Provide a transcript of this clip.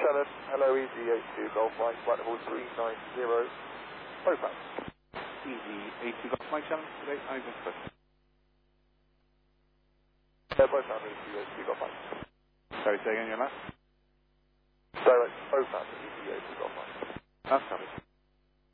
Shannon, hello, easy 82 Golf Mike, flight level 390, Profile. Easy 82 Golf Mike, Shannon, today, I just put. Profile, easy 82 Golf Mike. Sorry, say again your last? Direct, Profile, easy 82 Golf Mike. That's covered.